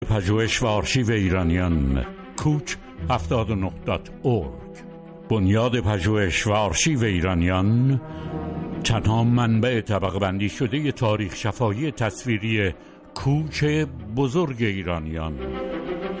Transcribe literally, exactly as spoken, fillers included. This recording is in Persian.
پژوهش و آرشیو ایرانیان کوچ هفتاد و نه دات اورگ. بنیاد پژوهش و آرشیو ایرانیان تنها منبع طبقه بندی شده تاریخ شفاهی تصویری کوچ بزرگ ایرانیان.